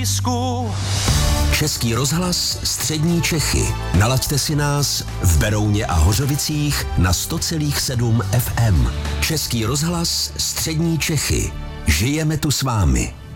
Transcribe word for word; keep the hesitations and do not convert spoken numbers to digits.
písku. Český rozhlas Střední Čechy. Nalaďte si nás v Berouně a Hořovicích na sto celá sedm F M. Český rozhlas Střední Čechy. Žijeme tu s vámi.